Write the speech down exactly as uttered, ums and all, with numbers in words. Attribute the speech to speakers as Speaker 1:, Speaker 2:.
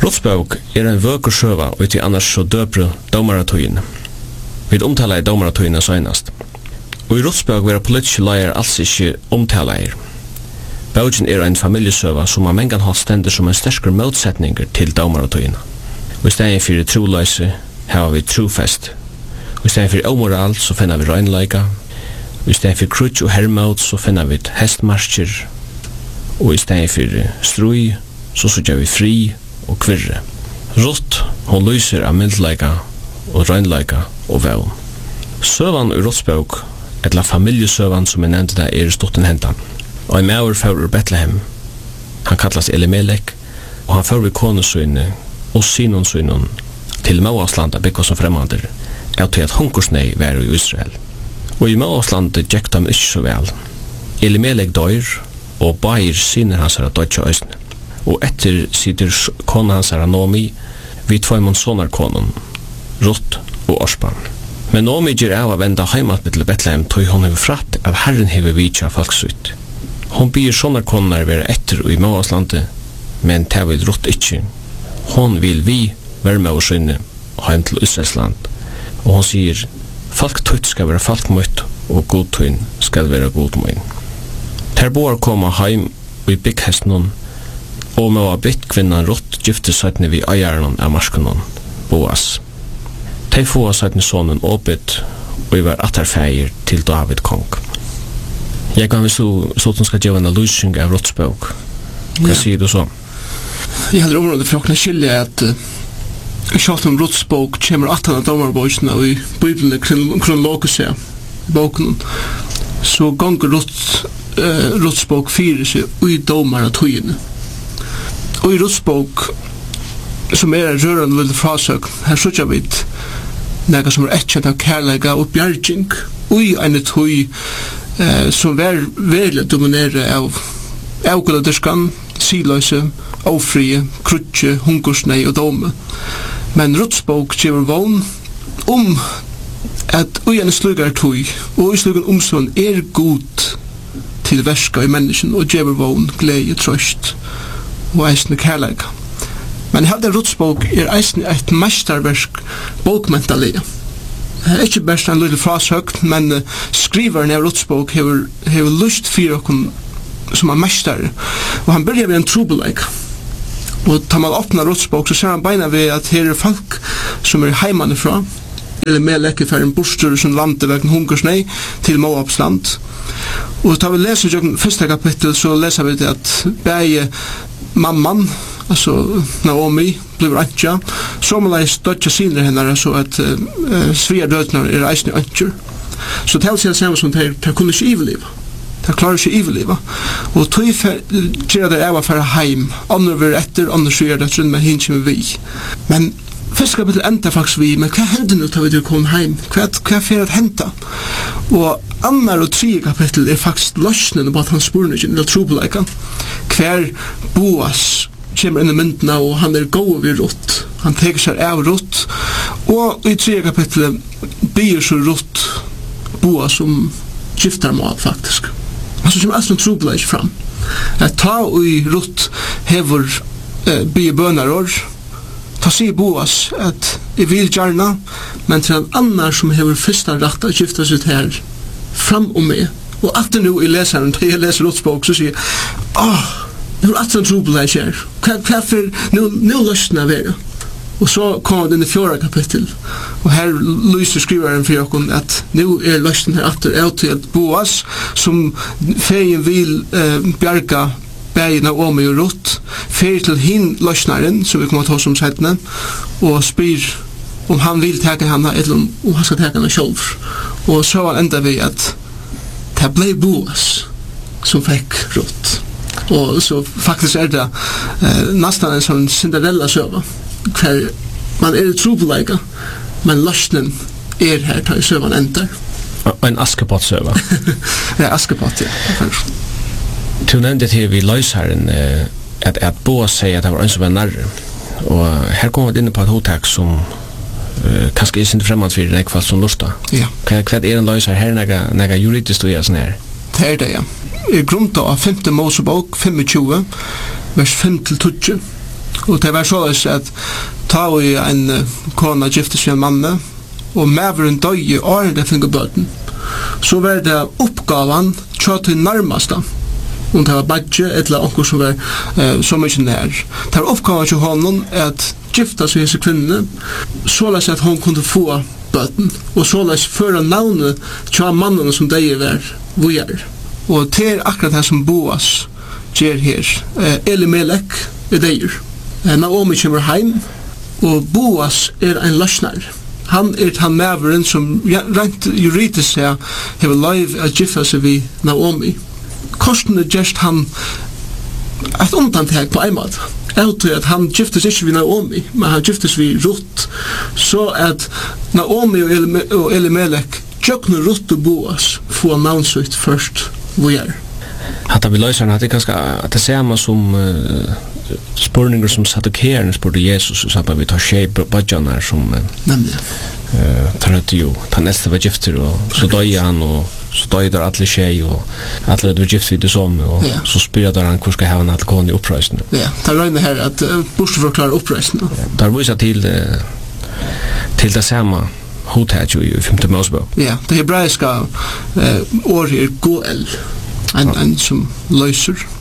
Speaker 1: Rotsbok er en vøker sjøva ut i annars så døpre domaratøyene. Vi omtaler i domaratøyene søgnast. Og i Rotsbok vil politiske leier alls ikke omtaler. Bogen er en familiesøva som har mengan hatt stender som en sterskere motsetninger til domaratøyene. Og i stedet for troløse har vi trofest. Og i stedet for omoral så finner vi røgnleika. Og i stedet for krutsk og hermod så finner vi hestmarscher. Og i stedet for strui så sørger vi fri og kvirre. Rott, hon lyser av mildleika og røgnleika og vevn. Søvan i Rotsbok, etla familjesøvan som er nevnt der, er stotten hentan. Og en maur fyrir ur Bethlehem. Han kallas Elimelek, og han fyrir konesøyne og sinonsøyne til Moabslandet bygg som fremmander, er til at hungersnei var i Israel. Og i Moabslandet gikk de ikke så vel. Elimelek døyr, og bair sinner hans her døytja øysne. Og etter sitter kona hans her Nomi, vi tvaimon sonar konen, Ruth og Orspan. Men Nomi gjer av å venda heimat til Bethlehem, tog hon hever fratt av Herren hever vitja folksutt. Hon byr sonar konar være etter og i Moabslandet, men ta vil Ruth ikkje. Hon vil vi være med og skynne heim til Israelsland. Og hon sier, folk tøyt skal være folk møtt, og god tøyn skal være god møyn. Ter boar koma heim og i bygghesten og med å ha bytt kvinnan Ruth gifte søytene vi eieren av marskenon, Boas. De få søytene sonen Obed, og vi var atterfeier til David kong. Jeg kan vi så sånn skal gjøre en lysing av Rotsbok. Hva ja. Sier du så?
Speaker 2: Jeg hadde området for å kunne skilje at uh, kjalt om Rotsbok kommer at han av domarbøysene og i Bibelen kronologisk i boken. Så ganger Rots, uh, Rotsbok fyrer seg i domar av tøyene. Og i Rotsbok, som er en rørende lille frasøk, her sørger vi nega som er etkjent av kærlega og bjergjeng, og i en tøy eh, som er veldig dominere av avgulladiskan, siløse, ofrie, krutje, hungersnei og dome. Men Rotsbok gjør vogn om at ui en slugar tøy, og i slugar omsorgen er god til verska i mennesken, og gjør vogn, glede, trøst, og eisne kærleika. Men jeg hadde Rotsbok er eisne et mesterverk bokmentalige. Det er ikke bare en lille frasøkt, men uh, skriveren av Rotsbok hever, hever lyst for okkur som er mester. Og han begynner med en trobeleik. Og tar man åpner Rotsbok, så ser han beina ved at her er folk som er heimane fra, eller med lekker for en bostur som lander vegn hungersnei til Moabs land. Og tar vi leser i første kapittel, så leser vi det at begge mamman, altså Naomi, blir antja, så må leis dødja sinner henne, så at uh, svia dødner er eisne antjer. Så det er seg samme som de kunne ikke iveliva. De klarer ikke iveliva. Og tog gjør det av å fære heim, andre vil etter, andre svia dødner, men hinn kommer vi. Men første kapittel enda faktisk vi, men hva hender nå til vi kommer heim? Hva, hva er at henta? Og annar og tredje kapittel er faktisk løsnen på at han spurner ikke, eller trobeleika. Hver Boas kommer inn i myndene, og han er god ved Ruth. Han teker seg av Ruth. Og i tredje kapitlet byr så Ruth Boas som gifter med faktisk. Han så kommer alt trobeleik fram. At ta og i Ruth hever eh, byr bønner år, ta sier Boas at jeg vil gjerne, men til en annan som hever første rett å gifte seg her fram og med. Og alltid nå i leseren, da jeg leser Rotsbok, så sier jeg, åh, det var alltid en trobeleik her. Hva for nå løsene er det? Og så kom det inn i fjorda kapittel, og her lyser skriveren for dere at nå er løsene her alltid er til at Boas, som feien vil eh, bjerga bægina Naomi og Ruth, fer til hin løsnaren, som vi kommer til å ta som settene, og spyr om han vil teka henne, eller om, om han skal teka henne selv. Og så var enda vi at det ble Boas som fikk Ruth. Og så faktisk er det eh, nesten en sånn Cinderella-søva, hver man er i trobeleika, men løsnen er her til søvan ender.
Speaker 1: Og en Askepott-søva.
Speaker 2: Ja, Askepott, ja.
Speaker 1: Du nevnte til vi løsherren eh, at, at Boas sier at det var en som var nærre. Og her kommer vi inn på et hotek som uh, kanskje er ikke fremmant for en kvall som lusta.
Speaker 2: Ja.
Speaker 1: Hva er en løsher her når det juridisk du er sånn her?
Speaker 2: Det er det, ja. I grunn av femte Mosebok, tjuefem, vers fem til tolv. Og det var så at ta vi en kona giftes med en mann, og mæveren døye åren det finner bøten, så var det oppgaven tja til nærmeste, om det var badge, eller onker som var uh, så mye nær. Det var oppgaven til honom at gifta seg hese kvinne, såleis at hon kunne få bøten, og såleis føre navnet tja mannen som deg var vujer. Og det er akkurat det som Boas gjør her. Uh, Elimelek er deir. Uh, Naomi kommer heim, og Boas er en løsner. Han er han mæveren som rent juridisk seg hever lov å gifta seg ved Naomi. Korsen er gjerst han et undantag på en måte. Jeg tror at han giftes ikke ved Naomi, men han giftes ved Ruth. Så at Naomi og Elimelek tjøkner Ruth og Boas få navnsut først hvor jeg er.
Speaker 1: Hatta vi løserne, at det ganske at det ser man som uh, spurninger som saddukerene spurte Jesus, og sammen vi tar skje badjane som uh,
Speaker 2: Nemlig.
Speaker 1: Uh, tar høyte jo, tar neste var gifter, og så døy han, og så døy der alle skje, og alle var gift vid det som, og
Speaker 2: ja. Så
Speaker 1: spyrir der han hvor skal hava han alle kone i oppreisende.
Speaker 2: Ja, det er røyne her at uh, bortsett for å klare oppreisende.
Speaker 1: Ja, der viser til, uh, til det samme hotet jo i femte Mosebok.
Speaker 2: Ja, det hebraiska uh, året er goel, en, en som løser.